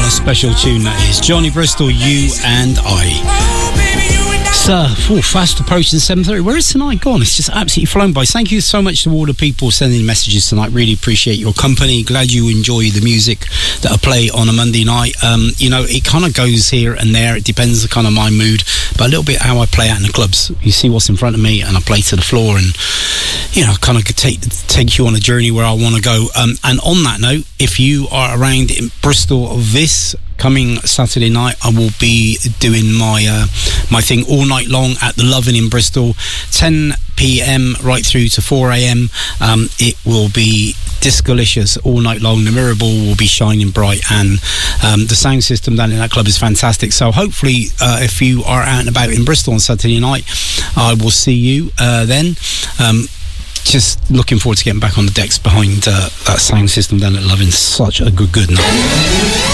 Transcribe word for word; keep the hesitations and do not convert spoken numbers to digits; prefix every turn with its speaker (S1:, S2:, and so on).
S1: Special tune that is. Johnny Bristol, You and I. So, oh, fast approaching seven thirty. Where is tonight gone? It's just absolutely flown by. Thank you so much to all the people sending messages tonight. Really appreciate your company. Glad you enjoy the music that I play on a Monday night. Um, you know, it kind of goes here and there. It depends on kind of my mood, but a little bit how I play out in the clubs. You see what's in front of me and I play to the floor, and, you know, kind of take, take you on a journey where I want to go. Um, and on that note, if you are around in Bristol this coming Saturday night, I will be doing my uh, my thing all night long at the Lovin' in Bristol, ten p.m. right through to four a.m. Um, it will be discolicious all night long. The mirror ball will be shining bright, and um, the sound system down in that club is fantastic. So hopefully, uh, if you are out and about in Bristol on Saturday night, I will see you uh, then. Um, just looking forward to getting back on the decks behind uh, that sound system down at Lovin'. Such a good, good night.